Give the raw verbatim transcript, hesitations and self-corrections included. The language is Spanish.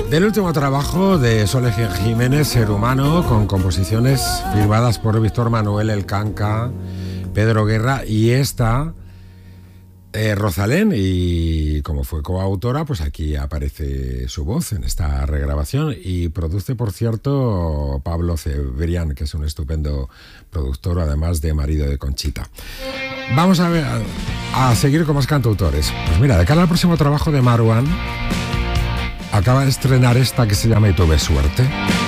Del último trabajo de Sole Jiménez, Ser Humano, con composiciones firmadas por Víctor Manuel El Canca, Pedro Guerra y esta, eh, Rosalén, y como fue coautora, pues aquí aparece su voz en esta regrabación y produce, por cierto, Pablo Cebrián, que es un estupendo productor, además de marido de Conchita. Vamos a ver, a, a seguir con más cantautores. Pues mira, de cara al próximo trabajo de Marwan, acaba de estrenar esta que se llama Y tuve suerte.